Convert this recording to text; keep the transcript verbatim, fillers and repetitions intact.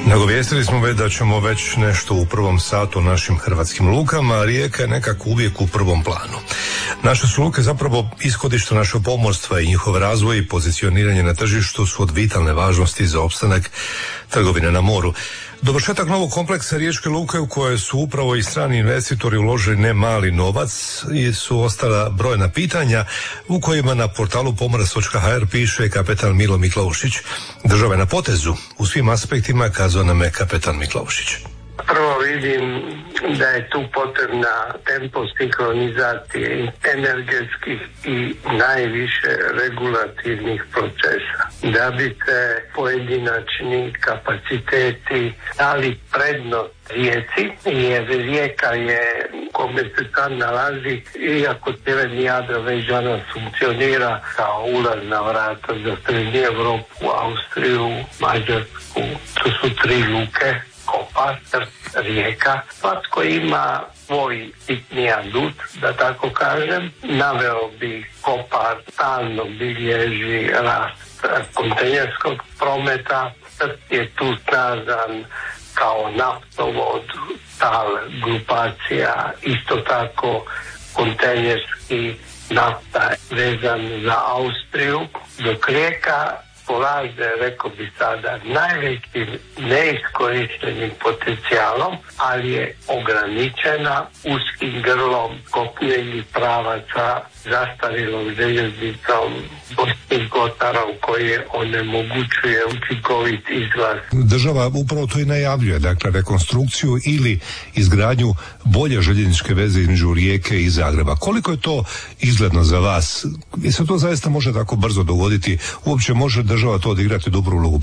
Nagovijestili smo već da ćemo već nešto u prvom satu našim hrvatskim lukama, a Rijeka je nekako uvijek u prvom planu. Naše su luke zapravo ishodište našeg pomorstva i njihov razvoj i pozicioniranje na tržištu su od vitalne važnosti za opstanak trgovine na moru. Dovršetak novog kompleksa Riječke luke u kojoj su upravo i strani investitori uložili ne mali novac i su ostala brojna pitanja u kojima na portalu pomorac točka ha er piše kapetan Milo Miklaušić. Država je na potezu u svim aspektima, kazao nam je kapetan Miklaušić. Prvo vidim da je tu potrebna tempo sinkronizacije energetskih i najviše regulativnih procesa. Da bi se pojedinačni kapaciteti dali prednost Rijeci, jer Rijeka je kome se sad nalazi, iako sjeverni Jadran već danas funkcionira kao ulazna vrata za srednju Europu, Austriju, Mađarsku, to su tri luke. Kopar, Rijeka, svatko ima svoj sitni adut, da tako kažem. Naveo bi Kopar stalno bilježi rast kontejnerskog prometa, Trst je tu snažan kao naftovod, tal grupacija, isto tako kontejnerski nafta vezan za Austriju, dok Rijeka polaže, rekao bi sada, najvećim neiskorištenim potencijalom, ali je ograničena uskim grlom kopnenih pravaca, zastarjelom željeznicom, Gorskim kotarom koji onemogućuje učinkovit izlaz. Država upravo to i najavljuje, dakle rekonstrukciju ili izgradnju bolje željezničke veze između Rijeke i Zagreba. Koliko je to izgledno za vas? I se to zaista može tako brzo dogoditi? Uopće može država to odigrati dobru ulogu